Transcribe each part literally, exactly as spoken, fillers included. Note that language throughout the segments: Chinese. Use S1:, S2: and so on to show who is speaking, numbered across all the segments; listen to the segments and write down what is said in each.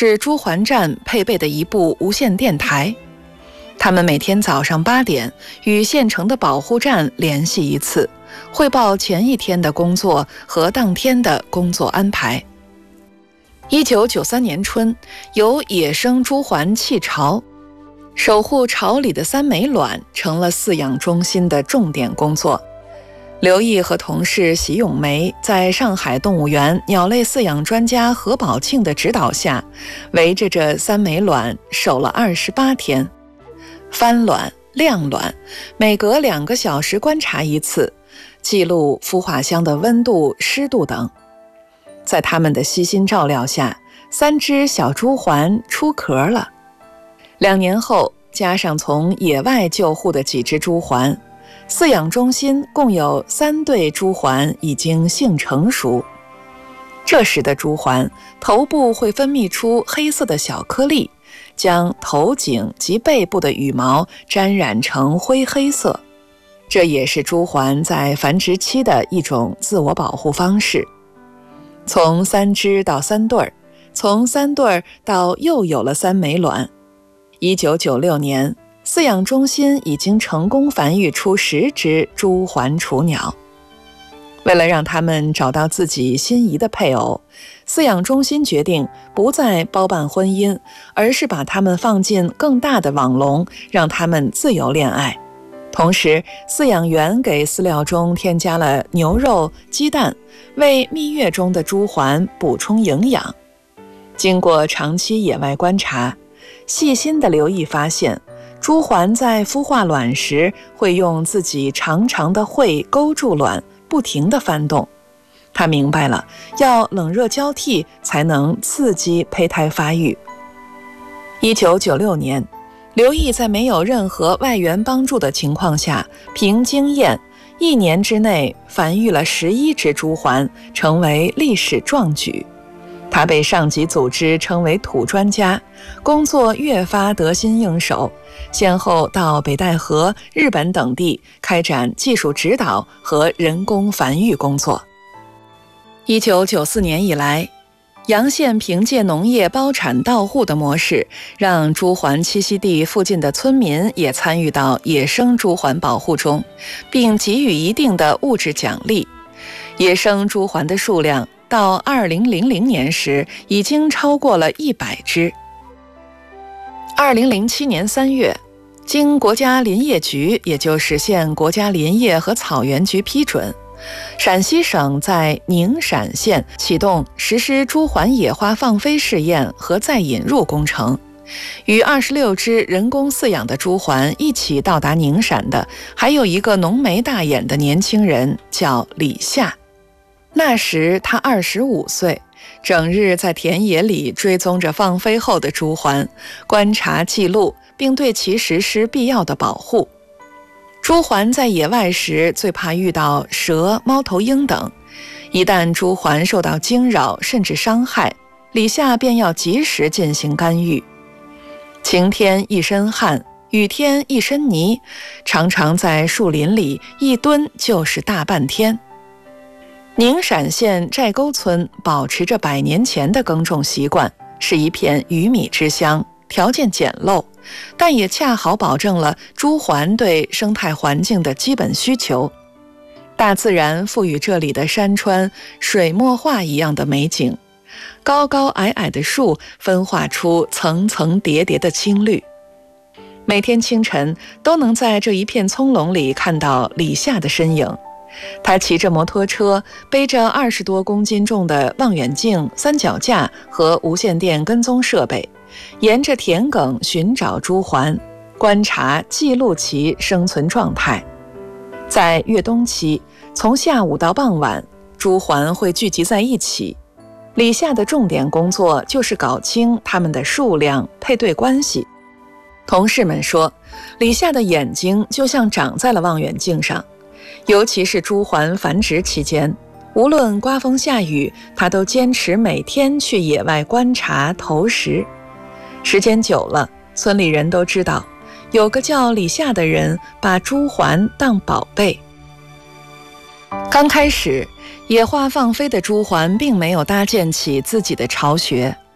S1: 是朱桓站配备的一部无线电台。他们每天早上八点与县城的保护站联系一次，汇报前一天的工作和当天的工作安排。一九九三年春，由野生朱桓弃巢，守护巢里的三枚卵成了饲养中心的重点工作。刘毅和同事席咏梅在上海动物园鸟类饲养专家何宝庆的指导下，围着这三枚卵守了二十八天，翻卵、晾卵，每隔两个小时观察一次，记录孵化箱的温度、湿度等。在他们的悉心照料下，三只小朱桓出壳了。两年后，加上从野外救护的几只朱桓，饲养中心共有三对朱桓已经性成熟。这时的朱桓头部会分泌出黑色的小颗粒，将头颈及背部的羽毛沾染成灰黑色。这也是朱桓在繁殖期的一种自我保护方式。从三只到三对儿，从三对儿到又有了三枚卵。一九九六年，饲养中心已经成功繁育出十只朱桓雏鸟。为了让他们找到自己心仪的配偶，饲养中心决定不再包办婚姻，而是把他们放进更大的网笼，让他们自由恋爱。同时，饲养员给饲料中添加了牛肉、鸡蛋，为蜜月中的朱桓补充营养。经过长期野外观察，细心的留意发现，朱桓在孵化卵时会用自己长长的喙勾住卵，不停地翻动。他明白了，要冷热交替才能刺激胚胎发育。一九九六年，刘毅在没有任何外援帮助的情况下，凭经验，一年之内繁育了十一只朱桓，成为历史壮举。他被上级组织称为土专家，工作越发得心应手，先后到北戴河、日本等地开展技术指导和人工繁育工作。一九九四年以来，洋县凭借农业包产到户的模式，让朱桓栖息地附近的村民也参与到野生朱桓保护中，并给予一定的物质奖励。野生朱桓的数量到二零零零年时已经超过了一百只。二零零七年三月，经国家林业局，也就是现国家林业和草原局批准，陕西省在宁陕县启动实施朱桓野花放飞试验和再引入工程。与二十六只人工饲养的朱桓一起到达宁陕的，还有一个浓眉大眼的年轻人，叫李夏。那时他二十五岁，整日在田野里追踪着放飞后的朱桓，观察记录，并对其实施必要的保护。朱桓在野外时最怕遇到蛇、猫头鹰等，一旦朱桓受到惊扰甚至伤害，李夏便要及时进行干预。晴天一身汗，雨天一身泥，常常在树林里一蹲就是大半天。宁陕县寨沟村保持着百年前的耕种习惯，是一片鱼米之乡，条件简陋，但也恰好保证了朱桓对生态环境的基本需求。大自然赋予这里的山川水墨画一样的美景，高高矮矮的树分化出层层叠叠的青绿。每天清晨都能在这一片葱茏里看到李夏的身影。他骑着摩托车，背着二十多公斤重的望远镜、三脚架和无线电跟踪设备，沿着田埂寻找朱桓，观察记录其生存状态。在越冬期，从下午到傍晚，朱桓会聚集在一起。李夏的重点工作就是搞清它们的数量、配对关系。同事们说，李夏的眼睛就像长在了望远镜上。尤其是朱桓繁殖期间，无论刮风下雨，他都坚持每天去野外观察投食。时间久了，村里人都知道，有个叫李夏的人把朱桓当宝贝。刚开始，野化放飞的朱桓并没有搭建起自己的巢穴。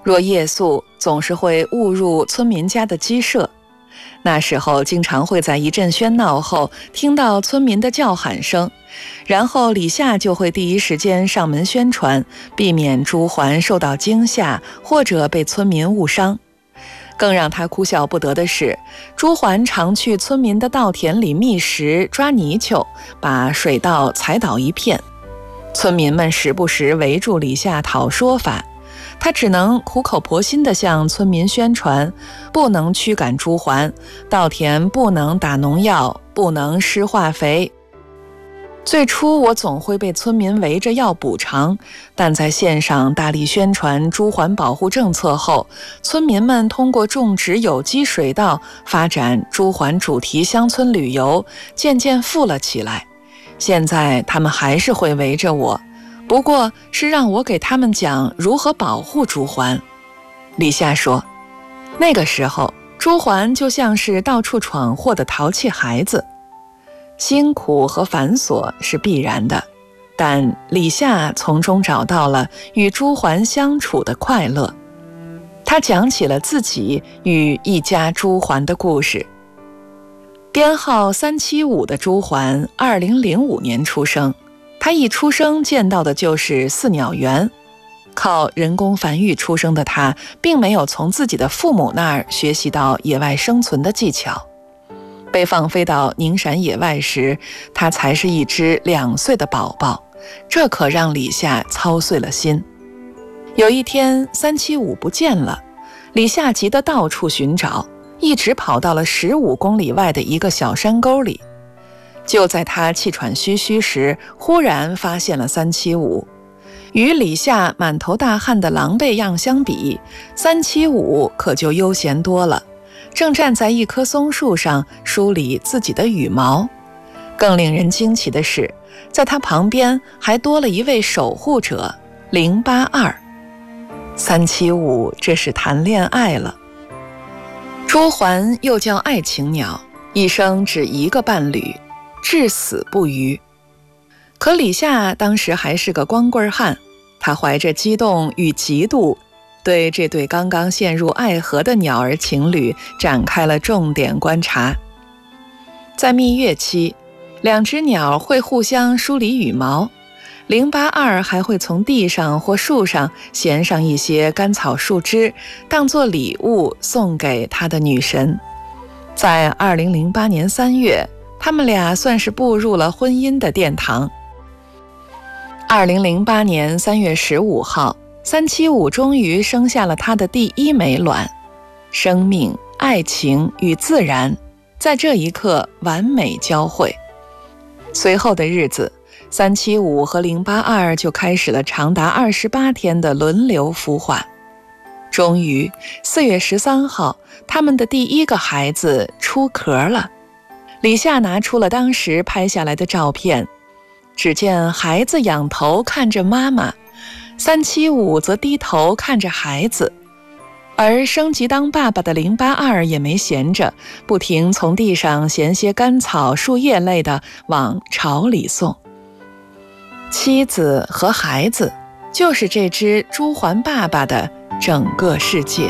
S1: 若夜宿，总是会误入村民家的鸡舍。那时候经常会在一阵喧闹后听到村民的叫喊声，然后李夏就会第一时间上门宣传，避免朱桓受到惊吓或者被村民误伤。更让他哭笑不得的是，朱桓常去村民的稻田里觅食抓泥鳅，把水稻踩倒一片。村民们时不时围住李夏讨说法，他只能苦口婆心地向村民宣传，不能驱赶朱桓，稻田不能打农药，不能施化肥。最初我总会被村民围着要补偿，但在线上大力宣传朱桓保护政策后，村民们通过种植有机水稻，发展朱桓主题乡村旅游，渐渐富了起来。现在他们还是会围着我，不过是让我给他们讲如何保护朱桓。李夏说，那个时候朱桓就像是到处闯祸的淘气孩子，辛苦和繁琐是必然的，但李夏从中找到了与朱桓相处的快乐。他讲起了自己与一家朱桓的故事。编号三七五的朱桓二零零五年出生，他一出生见到的就是饲鸟园。靠人工繁育出生的他，并没有从自己的父母那儿学习到野外生存的技巧。被放飞到宁陕野外时，他才是一只两岁的宝宝，这可让李夏操碎了心。有一天，三七五不见了，李夏急得到处寻找，一直跑到了十五公里外的一个小山沟里。就在他气喘吁吁时，忽然发现了三七五。与李夏满头大汗的狼狈样相比，三七五可就悠闲多了，正站在一棵松树上梳理自己的羽毛。更令人惊奇的是，在他旁边还多了一位守护者零八二。三七五这是谈恋爱了。朱桓又叫爱情鸟，一生只一个伴侣，至死不渝。可李夏当时还是个光棍汉，他怀着激动与嫉妒，对这对刚刚陷入爱河的鸟儿情侣展开了重点观察。在蜜月期，两只鸟会互相梳理羽毛，零八二还会从地上或树上衔上一些干草树枝，当作礼物送给他的女神。在二零零八年三月，他们俩算是步入了婚姻的殿堂。二零零八年三月十五号，三七五终于生下了他的第一枚卵。生命、爱情与自然在这一刻完美交汇。随后的日子，三七五和零八二就开始了长达二十八天的轮流孵化。终于，四月十三号，他们的第一个孩子出壳了。李夏拿出了当时拍下来的照片，只见孩子仰头看着妈妈，三七五则低头看着孩子。而升级当爸爸的零八二也没闲着，不停从地上衔些干草、树叶类的往巢里送。妻子和孩子，就是这只朱桓爸爸的整个世界。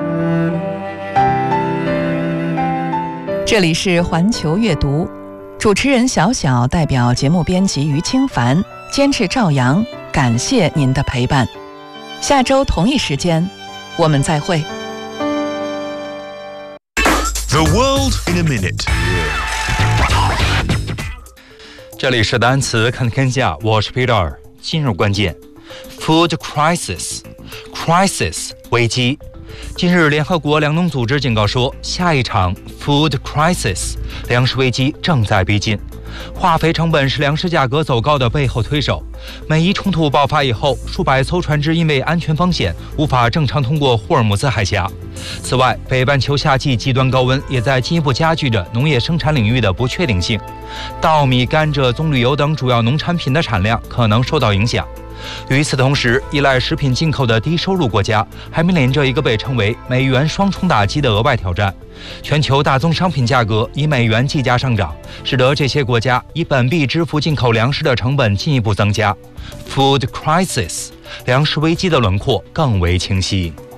S1: 这里是环球阅读，主持人小小代表节目编辑于清凡，监制赵阳，感谢您的陪伴。下周同一时间，我们再会。
S2: The world in a minute。
S3: 这里是单词看天下，我是 Peter。今日关键 ：Food crisis， crisis 危机。近日，联合国粮农组织警告说，下一场 food crisis 粮食危机正在逼近。化肥成本是粮食价格走高的背后推手。美伊冲突爆发以后，数百艘船只因为安全风险无法正常通过霍尔木兹海峡。此外，北半球夏季极端高温也在进一步加剧着农业生产领域的不确定性。稻米、甘蔗、棕榈油等主要农产品的产量可能受到影响。与此同时，依赖食品进口的低收入国家还面临着一个被称为美元双重打击的额外挑战。全球大宗商品价格以美元计价上涨，使得这些国家以本币支付进口粮食的成本进一步增加。Food crisis， 粮食危机的轮廓更为清晰。